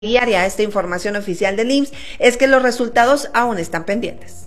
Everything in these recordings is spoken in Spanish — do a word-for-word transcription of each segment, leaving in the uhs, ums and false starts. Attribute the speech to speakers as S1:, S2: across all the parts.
S1: diaria esta información oficial del I M S S es que los resultados aún están pendientes.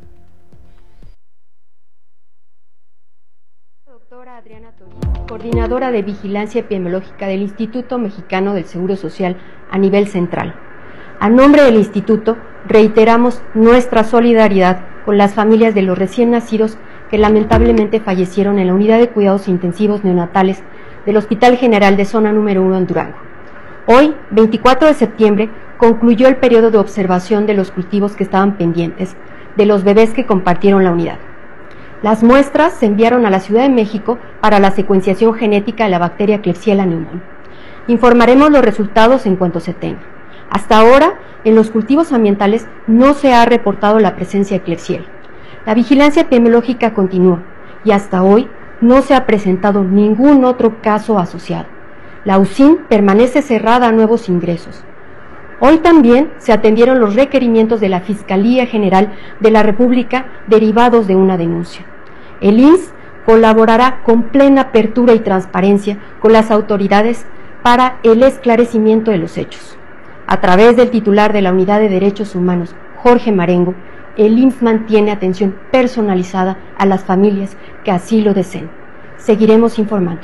S2: Doctora Adriana Torres, coordinadora de Vigilancia Epidemiológica del Instituto Mexicano del Seguro Social a nivel central. A nombre del Instituto, reiteramos nuestra solidaridad con las familias de los recién nacidos que lamentablemente fallecieron en la Unidad de Cuidados Intensivos Neonatales del Hospital General de Zona Número uno en Durango. Hoy, veinticuatro de septiembre, concluyó el periodo de observación de los cultivos que estaban pendientes de los bebés que compartieron la unidad. Las muestras se enviaron a la Ciudad de México para la secuenciación genética de la bacteria Klebsiella pneumoniae. Informaremos los resultados en cuanto se tenga. Hasta ahora, en los cultivos ambientales no se ha reportado la presencia de Klebsiella. La vigilancia epidemiológica continúa y hasta hoy no se ha presentado ningún otro caso asociado. La U C I N permanece cerrada a nuevos ingresos. Hoy también se atendieron los requerimientos de la Fiscalía General de la República derivados de una denuncia. El I M S S colaborará con plena apertura y transparencia con las autoridades para el esclarecimiento de los hechos. A través del titular de la Unidad de Derechos Humanos, Jorge Marengo, el I M S S mantiene atención personalizada a las familias que así lo deseen. Seguiremos informando.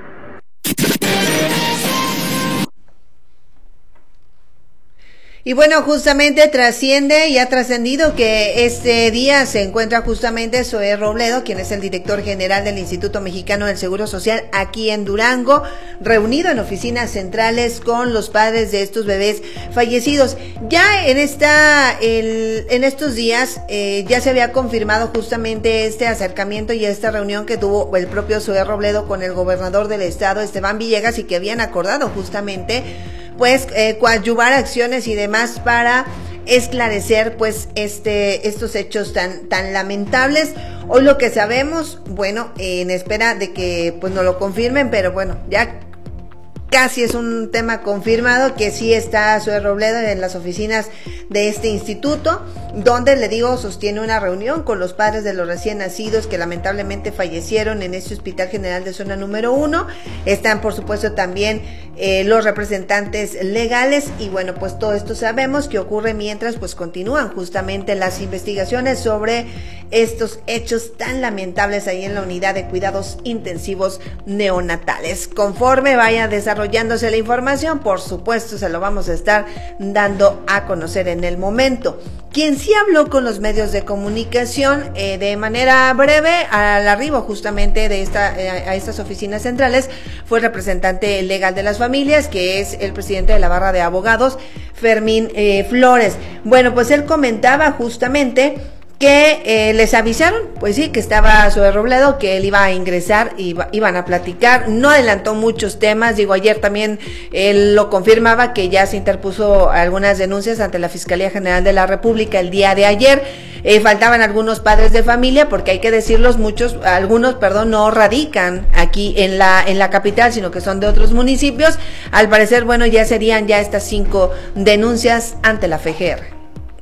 S1: Y bueno, justamente trasciende y ha trascendido que este día se encuentra justamente Zoé Robledo, quien es el director general del Instituto Mexicano del Seguro Social aquí en Durango, reunido en oficinas centrales con los padres de estos bebés fallecidos. Ya en esta, el, en estos días eh, ya se había confirmado justamente este acercamiento y esta reunión que tuvo el propio Zoé Robledo con el gobernador del estado, Esteban Villegas, y que habían acordado justamente pues eh, coadyuvar acciones y demás para esclarecer pues este estos hechos tan tan lamentables. Hoy lo que sabemos, bueno, eh, en espera de que pues nos lo confirmen, pero bueno, ya casi es un tema confirmado que sí está Zoé Robledo en las oficinas de este instituto, donde, le digo, sostiene una reunión con los padres de los recién nacidos que lamentablemente fallecieron en este Hospital General de Zona Número uno. Están, por supuesto, también eh, los representantes legales y, bueno, pues todo esto sabemos que ocurre mientras pues continúan justamente las investigaciones sobre estos hechos tan lamentables ahí en la Unidad de Cuidados Intensivos Neonatales. Conforme vaya desarrollándose la información, por supuesto, se lo vamos a estar dando a conocer en el momento. Quien sí habló con los medios de comunicación eh, de manera breve al arribo justamente de esta eh, a estas oficinas centrales fue el representante legal de las familias, que es el presidente de la Barra de Abogados, Fermín eh, Flores. Bueno, pues él comentaba justamente que eh, les avisaron, pues sí, que estaba Zoé Robledo, que él iba a ingresar, iba, iban a platicar, no adelantó muchos temas, digo, ayer también él lo confirmaba que ya se interpuso algunas denuncias ante la Fiscalía General de la República el día de ayer. Eh, faltaban algunos padres de familia, porque hay que decirlos, muchos, algunos, perdón, no radican aquí en la, en la capital, sino que son de otros municipios. Al parecer, bueno, ya serían ya estas cinco denuncias ante la F G R.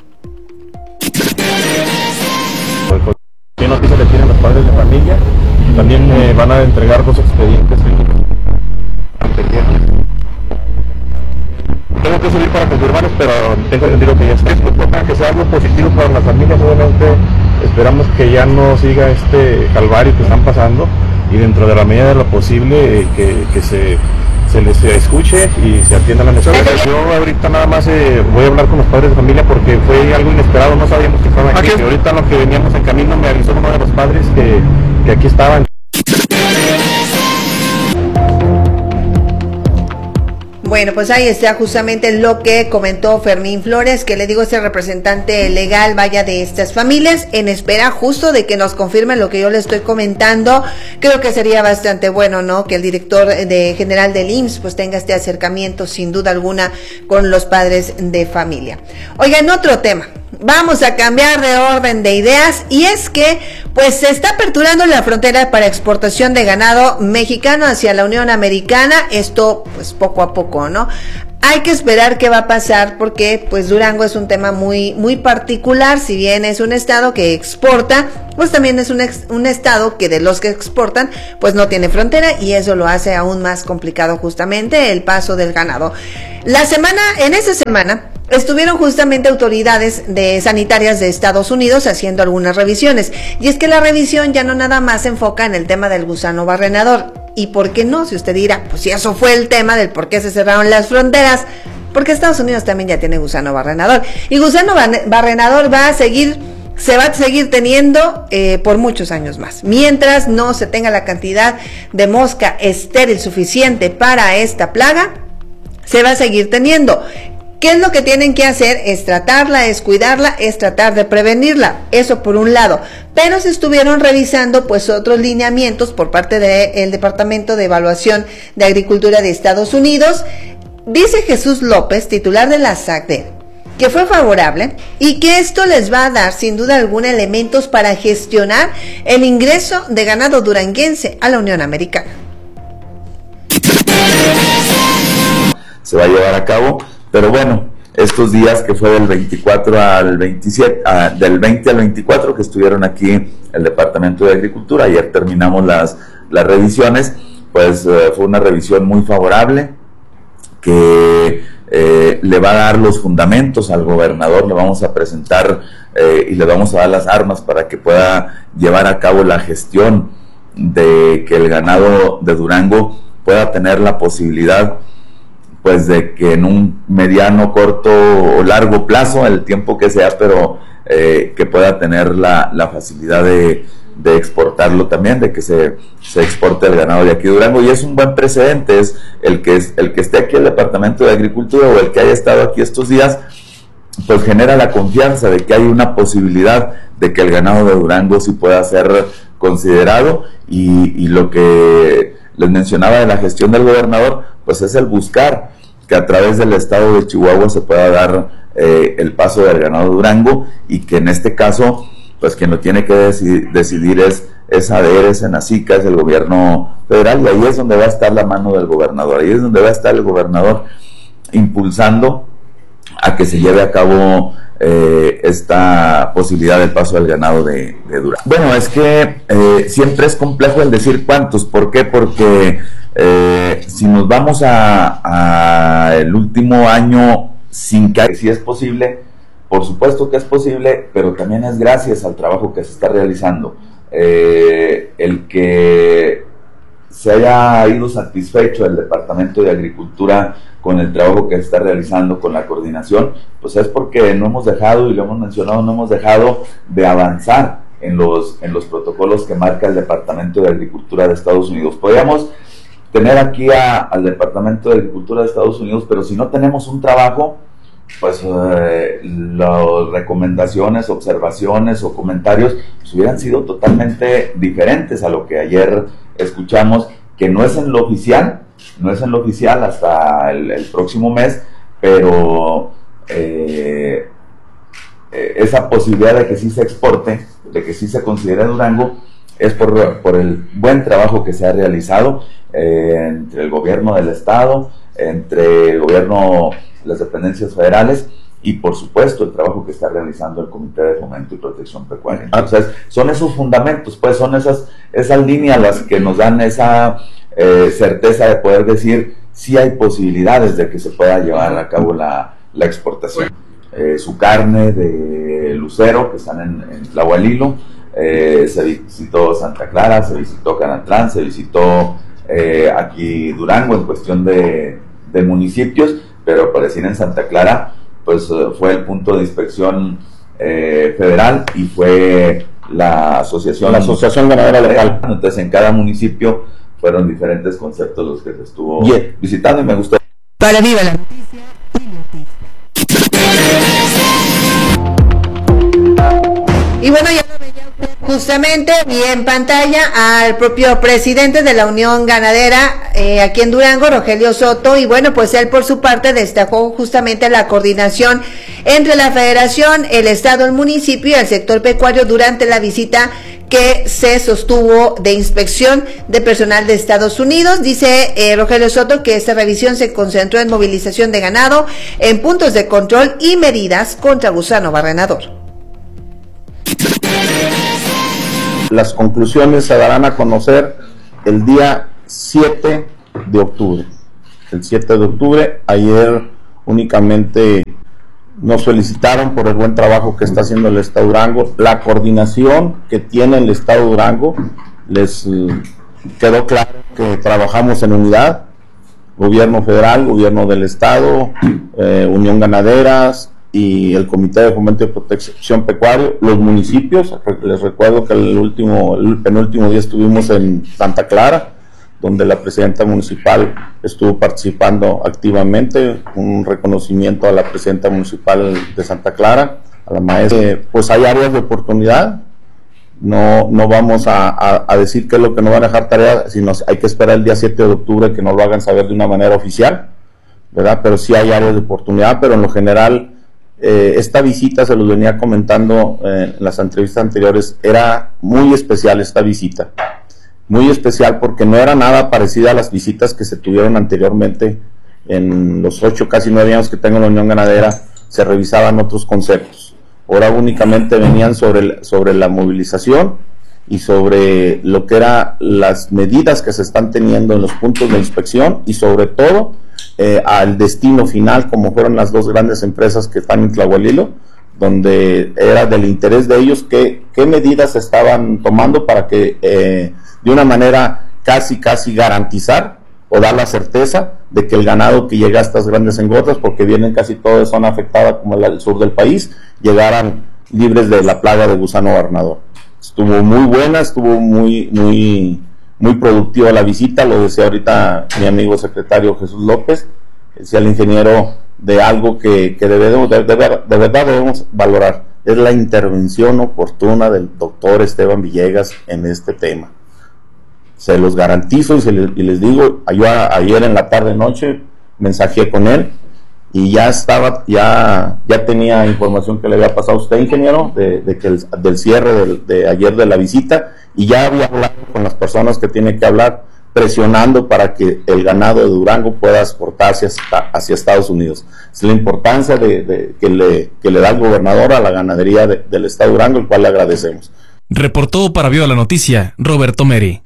S3: ¿Qué noticias le tienen los padres de familia? También eh, van a entregar dos expedientes pendientes. Tengo que subir para confirmarles, pero tengo entendido que ya está. Es muy importante que sea algo positivo para las familias. Obviamente esperamos que ya no siga este calvario que están pasando y dentro de la medida de lo posible eh, que, que se, se les escuche y se atienda la necesidad. Yo ahorita nada más eh, voy a hablar con los padres de familia porque fue algo inesperado, no sabíamos que estaban aquí. Y ahorita en lo que veníamos en camino me avisó uno de los padres que, que aquí estaban.
S1: Bueno, pues ahí está justamente lo que comentó Fermín Flores, que le digo, este representante legal, vaya, de estas familias, en espera justo de que nos confirmen lo que yo le estoy comentando. Creo que sería bastante bueno, ¿no?, que el director de general del I M S S pues tenga este acercamiento sin duda alguna con los padres de familia. Oigan, otro tema. Vamos a cambiar de orden de ideas, y es que pues se está aperturando la frontera para exportación de ganado mexicano hacia la Unión Americana, esto pues poco a poco, ¿no? Hay que esperar qué va a pasar, porque pues Durango es un tema muy muy particular. Si bien es un estado que exporta, pues también es un, ex, un estado que de los que exportan, pues no tiene frontera, y eso lo hace aún más complicado justamente el paso del ganado. La semana, en esa semana, estuvieron justamente autoridades de sanitarias de Estados Unidos haciendo algunas revisiones, y es que la revisión ya no nada más se enfoca en el tema del gusano barrenador. ¿Y por qué no? Si usted dirá, pues si eso fue el tema del por qué se cerraron las fronteras, porque Estados Unidos también ya tiene gusano barrenador, y gusano barrenador va a seguir, se va a seguir teniendo eh, por muchos años más, mientras no se tenga la cantidad de mosca estéril suficiente para esta plaga, se va a seguir teniendo. ¿Qué es lo que tienen que hacer? Es tratarla, es cuidarla, es tratar de prevenirla. Eso por un lado. Pero se estuvieron revisando pues otros lineamientos por parte del Departamento de Evaluación de Agricultura de Estados Unidos. Dice Jesús López, titular de la SACDE, que fue favorable y que esto les va a dar sin duda alguna elementos para gestionar el ingreso de ganado duranguense a la Unión Americana.
S4: Se va a llevar a cabo. Pero bueno, estos días que fue del veinticuatro al veintisiete, ah, del veinte al veinticuatro que estuvieron aquí el Departamento de Agricultura, ayer terminamos las, las revisiones, pues eh, fue una revisión muy favorable, que eh, le va a dar los fundamentos al gobernador, le vamos a presentar eh, y le vamos a dar las armas para que pueda llevar a cabo la gestión de que el ganado de Durango pueda tener la posibilidad pues de que en un mediano, corto o largo plazo, el tiempo que sea, pero eh, que pueda tener la, la facilidad de, de exportarlo también, de que se, se exporte el ganado de aquí de Durango, y es un buen precedente, es el que, es, el que esté aquí el Departamento de Agricultura o el que haya estado aquí estos días, pues genera la confianza de que hay una posibilidad de que el ganado de Durango sí pueda ser considerado, y, y lo que les mencionaba de la gestión del gobernador, pues es el buscar que a través del estado de Chihuahua se pueda dar eh, el paso del ganado de Durango, y que en este caso, pues quien lo tiene que decidir, decidir es, es A D E R, es Senacica, es el gobierno federal, y ahí es donde va a estar la mano del gobernador, ahí es donde va a estar el gobernador impulsando a que se lleve a cabo eh, esta posibilidad del paso del ganado de, de Durango. Bueno, es que eh, siempre es complejo el decir cuántos. ¿Por qué? Porque eh, si nos vamos a, a el último año sin que si es posible, por supuesto que es posible, pero también es gracias al trabajo que se está realizando. Eh, el que se haya ido satisfecho el Departamento de Agricultura con el trabajo que se está realizando, con la coordinación, pues es porque no hemos dejado, y lo hemos mencionado, no hemos dejado de avanzar en los, en los protocolos que marca el Departamento de Agricultura de Estados Unidos. Podríamos tener aquí a, al Departamento de Agricultura de Estados Unidos, pero si no tenemos un trabajo, pues eh, las recomendaciones, observaciones o comentarios pues, hubieran sido totalmente diferentes a lo que ayer escuchamos, que no es en lo oficial, no es en lo oficial hasta el, el próximo mes, pero eh, eh, esa posibilidad de que sí se exporte, de que sí se considere Durango, es por, por el buen trabajo que se ha realizado eh, entre el gobierno del estado, entre el gobierno, las dependencias federales, y por supuesto el trabajo que está realizando el Comité de Fomento y Protección Pecuaria. Entonces, son esos fundamentos, pues son esas, esas líneas las que nos dan esa eh, certeza de poder decir si hay posibilidades de que se pueda llevar a cabo la, la exportación. Eh, su carne de lucero, que están en, en Tlahualilo, eh, se visitó Santa Clara, se visitó Canatlán, se visitó eh, aquí Durango en cuestión de, de municipios, pero por decir en Santa Clara, pues fue el punto de inspección eh, federal, y fue la asociación
S3: la asociación ganadera local.
S4: Entonces en cada municipio fueron diferentes conceptos los que se estuvo yeah. visitando, y me gustó.
S1: Para Viva la Noticia y bueno, ya lo veía justamente vi en pantalla al propio presidente de la Unión Ganadera eh, aquí en Durango, Rogelio Soto, y bueno, pues él por su parte destacó justamente la coordinación entre la federación, el estado, el municipio y el sector pecuario durante la visita que se sostuvo de inspección de personal de Estados Unidos. Dice eh, Rogelio Soto que esta revisión se concentró en movilización de ganado, en puntos de control y medidas contra gusano barrenador.
S5: las conclusiones se darán a conocer el día siete de octubre. El siete de octubre, ayer únicamente nos felicitaron por el buen trabajo que está haciendo el Estado de Durango, la coordinación que tiene el Estado de Durango. Les eh, quedó claro que trabajamos en unidad, gobierno federal, gobierno del Estado, eh, Unión Ganaderas y el Comité de Fomento y Protección Pecuario, los municipios. Les recuerdo que el último, el penúltimo día estuvimos en Santa Clara, donde la presidenta municipal estuvo participando activamente, un reconocimiento a la presidenta municipal de Santa Clara, a la maestra. Eh, pues hay áreas de oportunidad, no, no vamos a, a, a decir qué es lo que nos van a dejar tarea, sino hay que esperar el día siete de octubre que nos lo hagan saber de una manera oficial, ¿verdad? Pero sí hay áreas de oportunidad, pero en lo general, eh, esta visita, se los venía comentando eh, en las entrevistas anteriores, era muy especial esta visita. Muy especial porque no era nada parecida a las visitas que se tuvieron anteriormente. En los ocho, casi nueve años que tengo en la Unión Ganadera, se revisaban otros conceptos. Ahora únicamente venían sobre, el, sobre la movilización y sobre lo que eran las medidas que se están teniendo en los puntos de inspección y sobre todo eh, al destino final, como fueron las dos grandes empresas que están en Tlahualilo, donde era del interés de ellos qué, qué medidas estaban tomando para que eh, de una manera casi casi garantizar o dar la certeza de que el ganado que llega a estas grandes engordas, porque vienen casi todas de zona afectada como el sur del país, llegaran libres de la plaga de gusano barrenador. Estuvo muy buena, estuvo muy muy muy productiva la visita, lo decía ahorita mi amigo secretario Jesús López, decía el ingeniero, de algo que, que debemos, de, de, de verdad debemos valorar, es la intervención oportuna del doctor Esteban Villegas en este tema. Se los garantizo y, se les, y les digo, yo a, ayer en la tarde noche mensajé con él y ya estaba, ya, ya tenía información que le había pasado a usted, ingeniero, de, de que el, del cierre del, de ayer de la visita, y ya había hablado con las personas que tiene que hablar, presionando para que el ganado de Durango pueda exportarse hacia, hacia Estados Unidos. Es la importancia de, de, que, le, que le da el gobernador a la ganadería de, del Estado de Durango, el cual le agradecemos.
S6: Reportó para Viva la Noticia, Roberto Meri.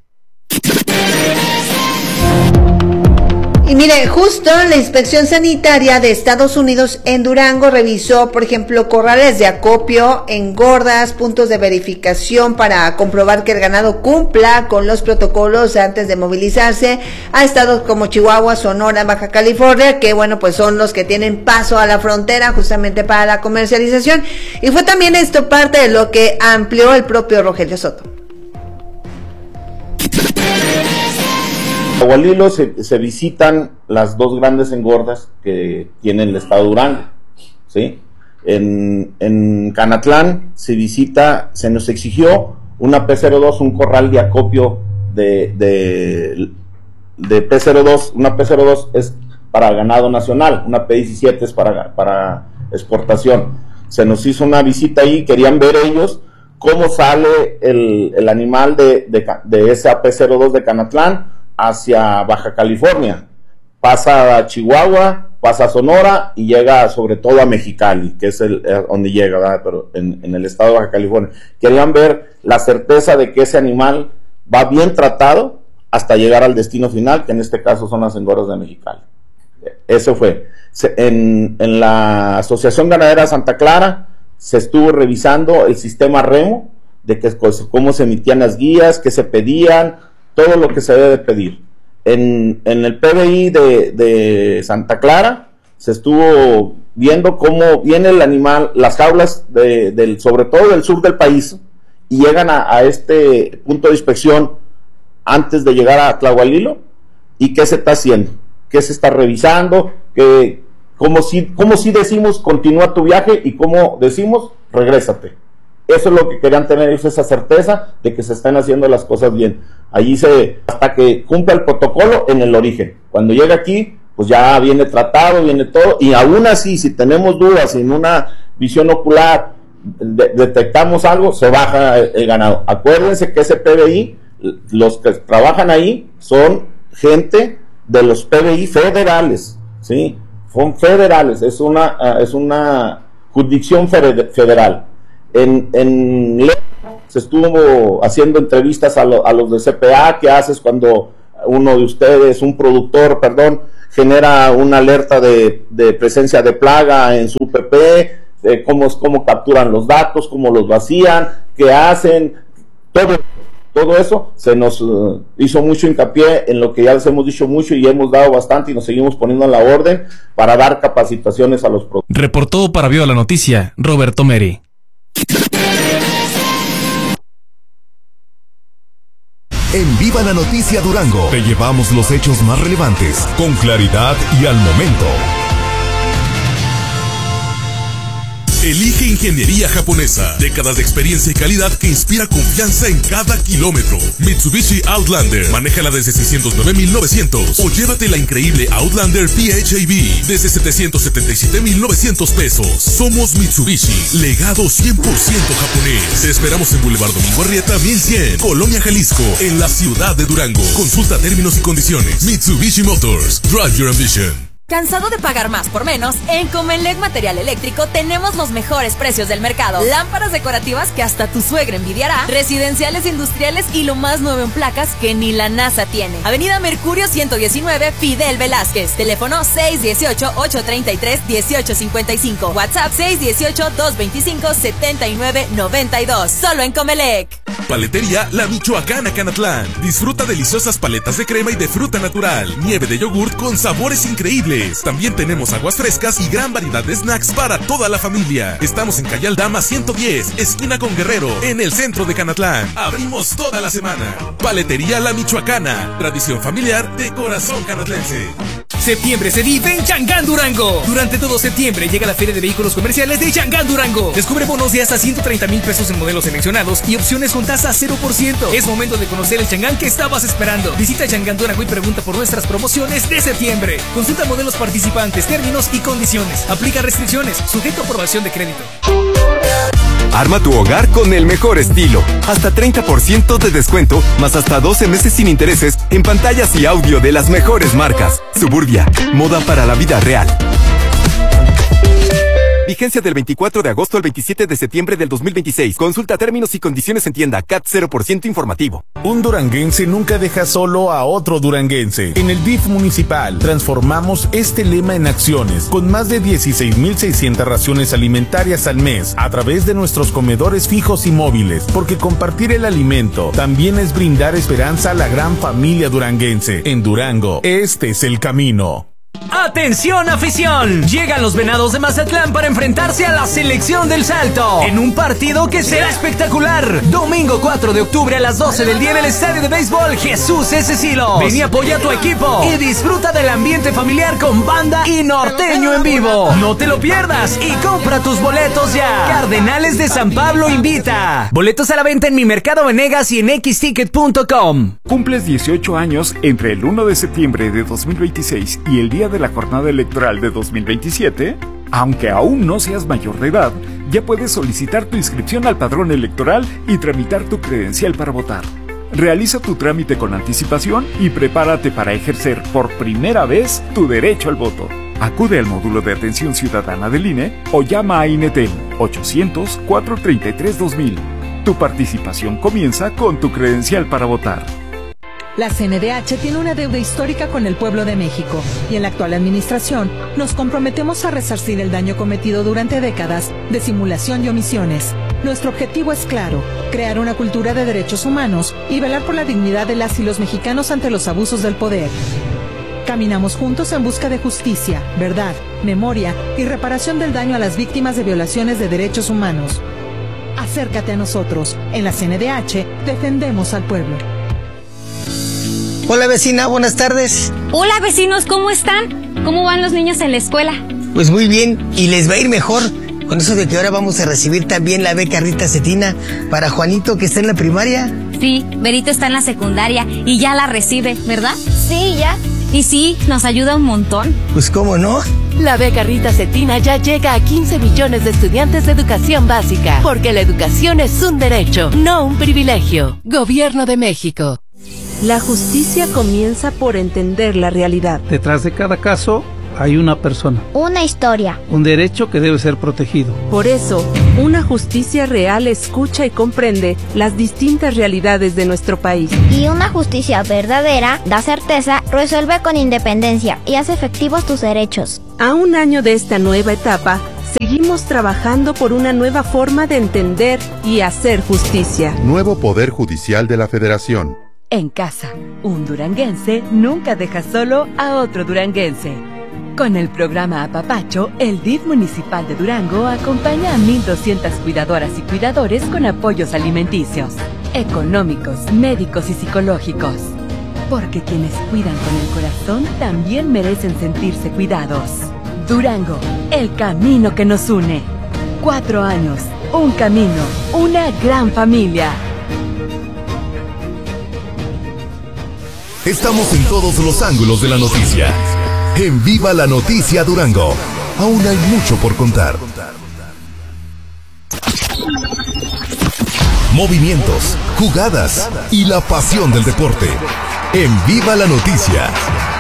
S1: Y mire, justo la Inspección Sanitaria de Estados Unidos en Durango revisó, por ejemplo, corrales de acopio, engordas, puntos de verificación para comprobar que el ganado cumpla con los protocolos antes de movilizarse a estados como Chihuahua, Sonora, Baja California, que bueno, pues son los que tienen paso a la frontera justamente para la comercialización. Y fue también esto parte de lo que amplió el propio Rogelio Soto.
S5: En Tlahualilo se, se visitan las dos grandes engordas que tiene el Estado de Durango, ¿sí? En, en Canatlán se visita, se nos exigió una P cero dos, un corral de acopio de, de, de P cero dos. Una P cero dos es para ganado nacional, una P diecisiete es para, para exportación. Se nos hizo una visita ahí, querían ver ellos cómo sale el, el animal de, de, de esa P cero dos de Canatlán hacia Baja California, pasa a Chihuahua, pasa a Sonora y llega sobre todo a Mexicali, que es el eh, donde llega, ¿verdad? Pero en, en el estado de Baja California. Querían ver la certeza de que ese animal va bien tratado hasta llegar al destino final, que en este caso son las engordas de Mexicali. Eso fue. Se, en, en la Asociación Ganadera Santa Clara se estuvo revisando el sistema Remo, de que, cómo se emitían las guías, qué se pedían, todo lo que se debe de pedir. En, en el P B I de, de Santa Clara se estuvo viendo cómo viene el animal, las jaulas de, del, sobre todo del sur del país, y llegan a, a este punto de inspección antes de llegar a Tlahualilo, y qué se está haciendo, qué se está revisando, que, como si, como si decimos continúa tu viaje y como decimos regrésate. Eso es lo que querían tener ellos, esa certeza de que se están haciendo las cosas bien. Allí se, hasta que cumpla el protocolo en el origen. Cuando llega aquí, pues ya viene tratado, viene todo, y aún así, si tenemos dudas, en una visión ocular, de, detectamos algo, se baja el, el ganado. Acuérdense que ese P B I, los que trabajan ahí, son gente de los P B I federales, ¿sí? Son federales, es una, uh, es una jurisdicción federal. En, en se estuvo haciendo entrevistas a, lo, a los de C P A, qué haces cuando uno de ustedes, un productor, perdón, genera una alerta de, de presencia de plaga en su P P, eh, cómo, cómo capturan los datos, cómo los vacían, qué hacen, todo, todo eso se nos uh, hizo mucho hincapié en lo que ya les hemos dicho mucho y hemos dado bastante y nos seguimos poniendo en la orden para dar capacitaciones a los productores.
S6: Reportó para Viva la Noticia, Roberto Meri.
S7: En Viva la Noticia Durango, te llevamos los hechos más relevantes, con claridad y al momento.
S8: Elige Ingeniería Japonesa. Décadas de experiencia y calidad que inspira confianza en cada kilómetro. Mitsubishi Outlander. Manéjala desde seiscientos nueve mil novecientos. O llévate la increíble Outlander P H E V desde setecientos setenta y siete mil novecientos pesos. Somos Mitsubishi. Legado cien por ciento japonés. Te esperamos en Boulevard Domingo Arrieta mil cien, Colonia Jalisco, en la ciudad de Durango. Consulta términos y condiciones. Mitsubishi Motors. Drive your ambition.
S9: ¿Cansado de pagar más por menos? En Comelec Material Eléctrico tenemos los mejores precios del mercado. Lámparas decorativas que hasta tu suegra envidiará, residenciales industriales y lo más nuevo en placas que ni la NASA tiene. Avenida Mercurio ciento diecinueve, Fidel Velázquez. Teléfono seis uno ocho, ocho tres tres, uno ocho cinco cinco. WhatsApp seis uno ocho, dos dos cinco, siete nueve nueve dos. Solo en Comelec.
S8: Paletería La Michoacana Canatlán. Disfruta deliciosas paletas de crema y de fruta natural. Nieve de yogurt con sabores increíbles. También tenemos aguas frescas y gran variedad de snacks para toda la familia. Estamos en Calle Aldama ciento diez, esquina con Guerrero, en el centro de Canatlán. Abrimos toda la semana. Paletería La Michoacana. Tradición familiar de corazón canatlense.
S10: Septiembre se vive en Changán, Durango. Durante todo septiembre llega la Feria de Vehículos Comerciales de Changán, Durango. Descubre bonos de hasta ciento treinta mil pesos en modelos seleccionados y opciones con tasa cero por ciento. Es momento de conocer el Changán que estabas esperando. Visita Changán, Durango y pregunta por nuestras promociones de septiembre. Consulta modelos participantes, términos y condiciones. Aplica restricciones, sujeto a aprobación de crédito.
S7: Arma tu hogar con el mejor estilo. Hasta treinta por ciento de descuento, más hasta doce meses sin intereses en pantallas y audio de las mejores marcas. Suburbia, moda para la vida real. Vigencia del veinticuatro de agosto al veintisiete de septiembre del dos mil veintiséis. Consulta términos y condiciones en tienda. C A T cero por ciento informativo.
S11: Un duranguense nunca deja solo a otro duranguense. En el D I F municipal transformamos este lema en acciones con más de dieciséis mil seiscientas raciones alimentarias al mes a través de nuestros comedores fijos y móviles, porque compartir el alimento también es brindar esperanza a la gran familia duranguense. En Durango, este es el camino.
S10: ¡Atención, afición! Llegan los Venados de Mazatlán para enfrentarse a la Selección del Salto en un partido que será espectacular. Domingo cuatro de octubre a las doce del día en el Estadio de Béisbol Jesús S. Silos. Ven y apoya a tu equipo y disfruta del ambiente familiar con banda y norteño en vivo. No te lo pierdas y compra tus boletos ya. Cardenales de San Pablo invita. Boletos a la venta en Mi Mercado Venegas y en x ticket punto com.
S12: Cumples dieciocho años entre el uno de septiembre de dos mil veintiséis y el día de la jornada electoral de dos mil veintisiete, aunque aún no seas mayor de edad, ya puedes solicitar tu inscripción al padrón electoral y tramitar tu credencial para votar. Realiza tu trámite con anticipación y prepárate para ejercer por primera vez tu derecho al voto. Acude al módulo de atención ciudadana del I N E o llama a INETEL ochocientos, cuatrocientos treinta y tres, dos mil. Tu participación comienza con tu credencial para votar.
S13: La C N D H tiene una deuda histórica con el pueblo de México y en la actual administración nos comprometemos a resarcir el daño cometido durante décadas de simulación y omisiones. Nuestro objetivo es claro, crear una cultura de derechos humanos y velar por la dignidad de las y los mexicanos ante los abusos del poder. Caminamos juntos en busca de justicia, verdad, memoria y reparación del daño a las víctimas de violaciones de derechos humanos. Acércate a nosotros. En la C N D H defendemos al pueblo.
S14: Hola vecina, buenas tardes.
S15: Hola vecinos, ¿cómo están? ¿Cómo van los niños en la escuela?
S14: Pues muy bien, y les va a ir mejor con eso de que ahora vamos a recibir también la beca Rita Cetina para Juanito que está en la primaria.
S15: Sí, Berito está en la secundaria y ya la recibe, ¿verdad? Sí, ya. Y sí, nos ayuda un montón.
S14: Pues cómo no.
S16: La beca Rita Cetina ya llega a quince millones de estudiantes de educación básica, porque la educación es un derecho, no un privilegio. Gobierno de México.
S17: La justicia comienza por entender la realidad.
S18: Detrás de cada caso
S17: hay una persona,
S18: una historia,
S17: un derecho que debe ser protegido.
S19: Por eso, una justicia real escucha y comprende las distintas realidades de nuestro país.
S18: Y una justicia verdadera da certeza, resuelve con independencia y hace efectivos tus derechos.
S19: A un año de esta nueva etapa, seguimos trabajando por una nueva forma de entender y hacer justicia.
S20: Nuevo Poder Judicial de la Federación.
S16: En casa, un duranguense nunca deja solo a otro duranguense. Con el programa Apapacho, el D I F municipal de Durango acompaña a mil doscientas cuidadoras y cuidadores con apoyos alimenticios, económicos, médicos y psicológicos. Porque quienes cuidan con el corazón también merecen sentirse cuidados. Durango, el camino que nos une. Cuatro años, un camino, una gran familia.
S8: Estamos en todos los ángulos de la noticia. En Viva la Noticia Durango. Aún hay mucho por contar. Movimientos, jugadas y la pasión del deporte. En Viva la Noticia.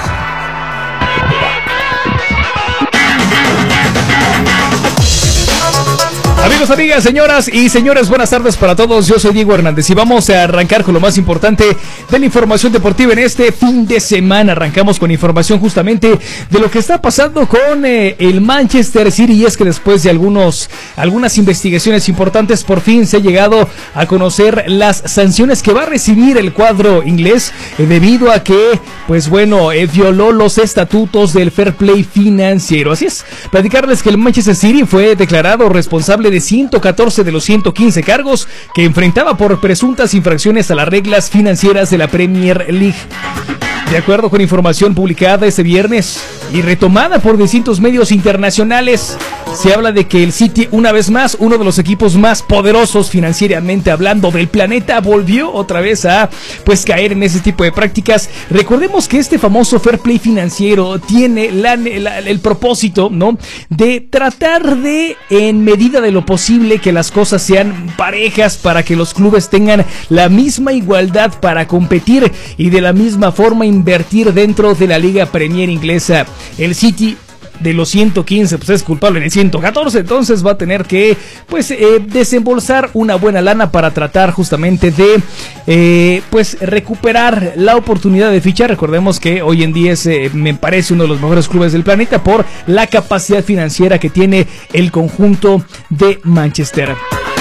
S21: Amigos, amigas, señoras y señores, buenas tardes para todos. Yo soy Diego Hernández y vamos a arrancar con lo más importante de la información deportiva en este fin de semana. Arrancamos con información justamente de lo que está pasando con eh, el Manchester City, y es que después de algunos algunas investigaciones importantes, por fin se ha llegado a conocer las sanciones que va a recibir el cuadro inglés eh, debido a que, pues bueno, eh, violó los estatutos del fair play financiero. Así es, platicarles que el Manchester City fue declarado responsable de ciento catorce de los ciento quince cargos que enfrentaba por presuntas infracciones a las reglas financieras de la Premier League. De acuerdo con información publicada este viernes y retomada por distintos medios internacionales, se habla de que el City, una vez más, uno de los equipos más poderosos financieramente hablando del planeta, volvió otra vez a pues caer en ese tipo de prácticas. Recordemos que este famoso fair play financiero tiene la, la, el propósito, ¿no?, de tratar de, en medida de lo posible, que las cosas sean parejas para que los clubes tengan la misma igualdad para competir y de la misma forma invertir dentro de la Liga Premier inglesa. El City, de los ciento quince, pues es culpable de ciento catorce, entonces va a tener que pues eh, desembolsar una buena lana para tratar justamente de eh, pues recuperar la oportunidad de fichar. Recordemos que hoy en día es, eh, me parece, uno de los mejores clubes del planeta por la capacidad financiera que tiene el conjunto de Manchester.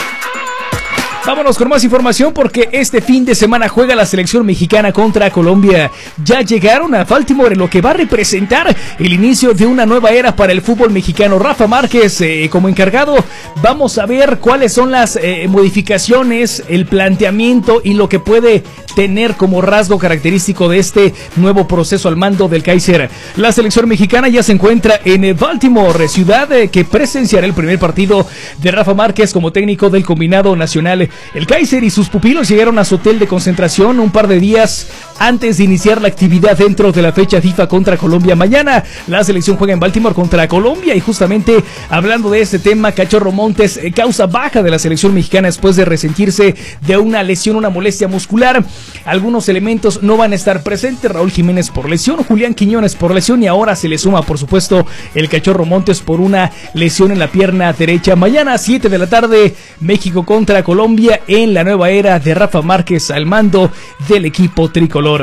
S21: Vámonos con más información porque este fin de semana juega la selección mexicana contra Colombia. Ya llegaron a Baltimore, lo que va a representar el inicio de una nueva era para el fútbol mexicano. Rafa Márquez eh, como encargado. Vamos a ver cuáles son las eh, modificaciones, el planteamiento y lo que puede tener como rasgo característico de este nuevo proceso al mando del Kaiser. La selección mexicana ya se encuentra en Baltimore, ciudad eh, que presenciará el primer partido de Rafa Márquez como técnico del combinado nacional. El Kaiser y sus pupilos llegaron a su hotel de concentración un par de días antes de iniciar la actividad dentro de la fecha FIFA contra Colombia. Mañana la selección juega en Baltimore contra Colombia, y justamente hablando de este tema, Cachorro Montes, eh, causa baja de la selección mexicana después de resentirse de una lesión, una molestia muscular. Algunos elementos no van a estar presentes: Raúl Jiménez por lesión, Julián Quiñones por lesión, y ahora se le suma, por supuesto, el Cachorro Montes por una lesión en la pierna derecha. Mañana a siete de la tarde, México contra Colombia en la nueva era de Rafa Márquez al mando del equipo tricolor.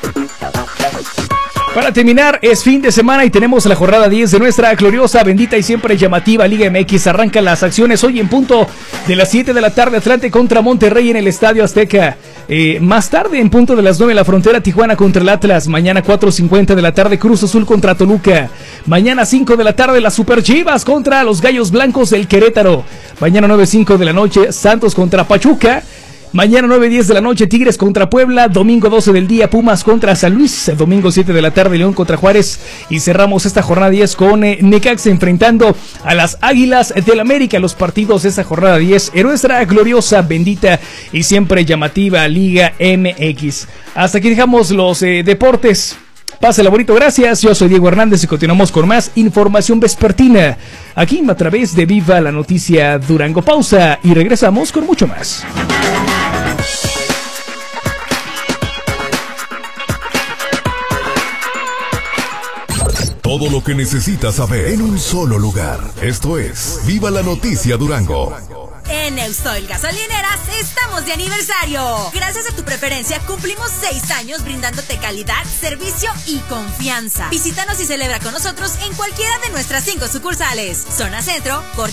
S21: Para terminar, es fin de semana y tenemos la jornada diez de nuestra gloriosa, bendita y siempre llamativa Liga M X. Arrancan las acciones hoy en punto de las siete de la tarde. Atlante contra Monterrey en el Estadio Azteca. Eh, más tarde, en punto de las nueve, la Frontera Tijuana contra el Atlas. Mañana cuatro cincuenta de la tarde, Cruz Azul contra Toluca. Mañana cinco de la tarde, las Super Chivas contra los Gallos Blancos del Querétaro. Mañana nueve cinco de la noche, Santos contra Pachuca. Mañana nueve diez de la noche, Tigres contra Puebla. Domingo doce del día, Pumas contra San Luis. Domingo siete de la tarde, León contra Juárez. Y cerramos esta jornada diez con eh, Necaxa enfrentando a las Águilas del América. Los partidos de esta jornada diez en nuestra gloriosa, bendita y siempre llamativa Liga M X. Hasta aquí dejamos los eh, deportes. Pásala bonito, gracias. Yo soy Diego Hernández y continuamos con más información vespertina aquí a través de Viva la Noticia Durango. Pausa y regresamos con mucho más.
S8: Todo lo que necesitas saber en un solo lugar. Esto es Viva la Noticia Durango.
S9: En Eusoil Gasolineras estamos de aniversario. Gracias a tu preferencia cumplimos seis años brindándote calidad, servicio y confianza. Visítanos y celebra con nosotros en cualquiera de nuestras cinco sucursales. Zona Centro,